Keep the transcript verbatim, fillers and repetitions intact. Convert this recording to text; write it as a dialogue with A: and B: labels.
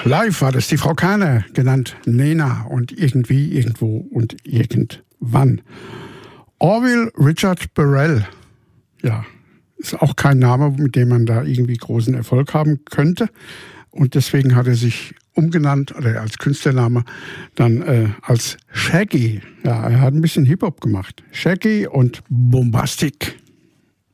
A: Live war das die Frau Kahne, genannt Nena und irgendwie, irgendwo und irgendwann. Orville Richard Burrell, ja, ist auch kein Name, mit dem man da irgendwie großen Erfolg haben könnte. Und deswegen hat er sich umgenannt, oder als Künstlername, dann äh, als Shaggy. Ja, er hat ein bisschen Hip-Hop gemacht. Shaggy und Bombastic.